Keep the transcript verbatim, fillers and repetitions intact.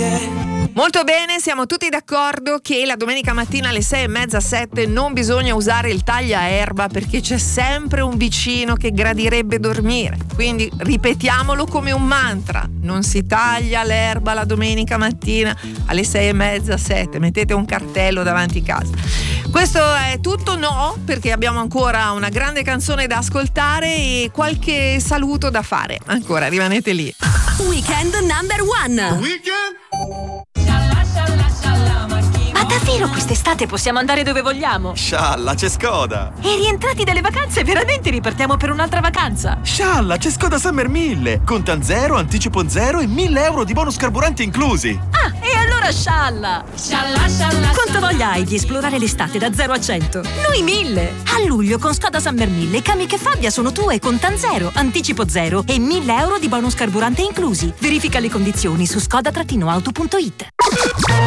Molto bene, siamo tutti d'accordo che la domenica mattina alle sei e mezza, sette non bisogna usare il tagliaerba perché c'è sempre un vicino che gradirebbe dormire. Quindi ripetiamolo come un mantra: non si taglia l'erba la domenica mattina alle sei e mezza, sette. Mettete un cartello davanti casa. Questo è tutto? No, perché abbiamo ancora una grande canzone da ascoltare e qualche saluto da fare. Ancora, rimanete lì. Weekend number one. Weekend? Ma davvero quest'estate possiamo andare dove vogliamo? Scialla, c'è Skoda! E rientrati dalle vacanze veramente ripartiamo per un'altra vacanza? Scialla, c'è Skoda Summer mille! Contan zero, anticipo zero e mille euro di bonus carburante inclusi! Ah, e allora scialla! Scialla, scialla, Quanta voglia hai di esplorare l'estate da zero a cento? Noi mille! A luglio con Skoda Summer mille, Kamiq e Fabia sono tue con Contan zero, anticipo zero e mille euro di bonus carburante inclusi. Verifica le condizioni su skoda auto punto it.